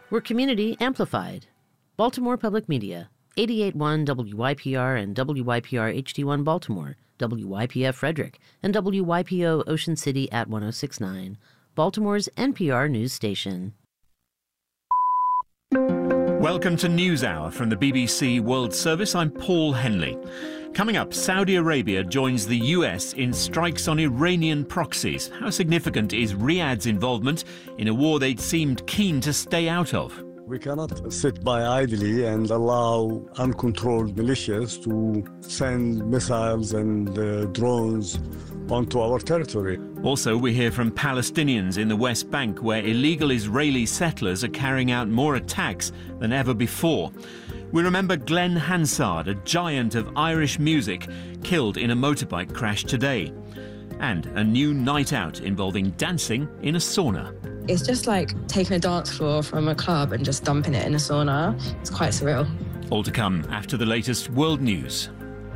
We're community amplified. Baltimore Public Media, 88.1 WYPR and WYPR HD1 Baltimore, WYPF Frederick, and WYPO Ocean City at 106.9, Baltimore's NPR news station. Welcome to NewsHour from the BBC World Service. I'm Paul Henley. Coming up, Saudi Arabia joins the US in strikes on Iranian proxies. How significant is Riyadh's involvement in a war they'd seemed keen to stay out of? We cannot sit by idly and allow uncontrolled militias to send missiles and drones onto our territory. Also, we hear from Palestinians in the West Bank, where illegal Israeli settlers are carrying out more attacks than ever before. We remember Glenn Hansard, a giant of Irish music, killed in a motorbike crash today. And a new night out involving dancing in a sauna. It's just like taking a dance floor from a club and just dumping it in a sauna. It's quite surreal. All to come after the latest world news.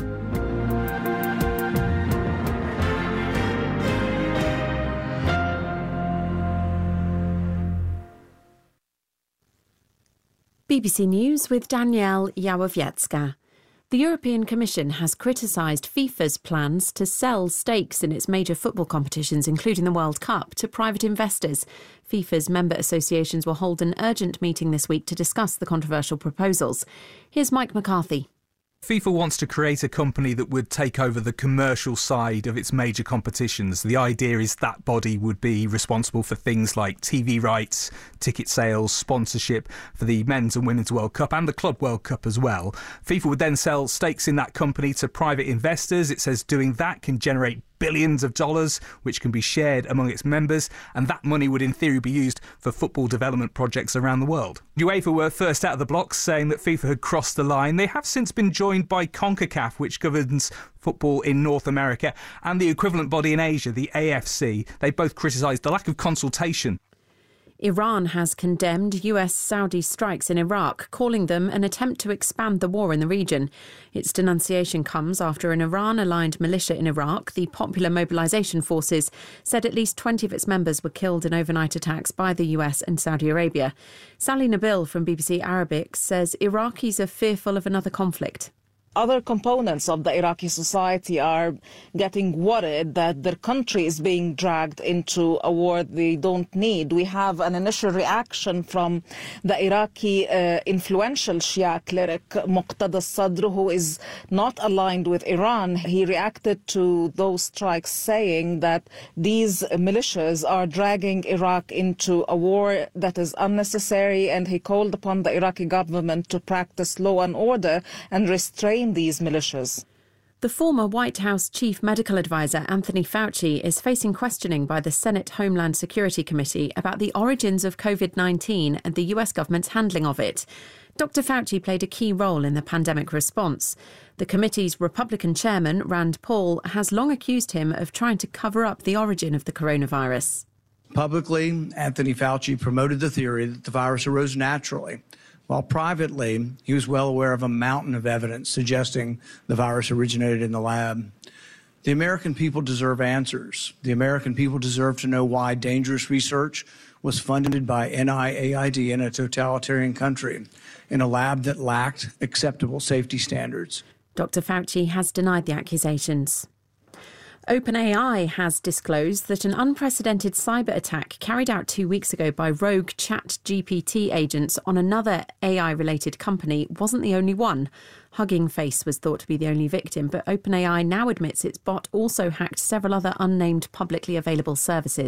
BBC News with Danielle Yawowiecka. The European Commission has criticised FIFA's plans to sell stakes in its major football competitions, including the World Cup, to private investors. FIFA's member associations will hold an urgent meeting this week to discuss the controversial proposals. Here's Mike McCarthy. FIFA wants to create a company that would take over the commercial side of its major competitions. The idea is that body would be responsible for things like TV rights, ticket sales, sponsorship for the Men's and Women's World Cup and the Club World Cup as well. FIFA would then sell stakes in that company to private investors. It says doing that can generate billions of dollars, which can be shared among its members, and that money would in theory be used for football development projects around the world. UEFA were first out of the blocks, saying that FIFA had crossed the line. They have since been joined by CONCACAF, which governs football in North America, and the equivalent body in Asia, the AFC. They both criticised the lack of consultation. Iran has condemned US-Saudi strikes in Iraq, calling them an attempt to expand the war in the region. Its denunciation comes after an Iran-aligned militia in Iraq, the Popular Mobilization Forces, said at least 20 of its members were killed in overnight attacks by the US and Saudi Arabia. Sally Nabil from BBC Arabic says Iraqis are fearful of another conflict. Other components of the Iraqi society are getting worried that their country is being dragged into a war they don't need. We have an initial reaction from the Iraqi influential Shia cleric Muqtada Sadr, who is not aligned with Iran. He reacted to those strikes saying that these militias are dragging Iraq into a war that is unnecessary, and he called upon the Iraqi government to practice law and order and restrain these militias. The former White House chief medical advisor Anthony Fauci is facing questioning by the Senate Homeland Security Committee about the origins of COVID-19 and the US government's handling of it. Dr. Fauci played a key role in the pandemic response. The committee's Republican chairman, Rand Paul, has long accused him of trying to cover up the origin of the coronavirus. Publicly, Anthony Fauci promoted the theory that the virus arose naturally, while privately, he was well aware of a mountain of evidence suggesting the virus originated in the lab. The American people deserve answers. The American people deserve to know why dangerous research was funded by NIAID in a totalitarian country, in a lab that lacked acceptable safety standards. Dr. Fauci has denied the accusations. OpenAI has disclosed that an unprecedented cyber attack carried out 2 weeks ago by rogue ChatGPT agents on another AI-related company wasn't the only one. Hugging Face was thought to be the only victim, but OpenAI now admits its bot also hacked several other unnamed publicly available services.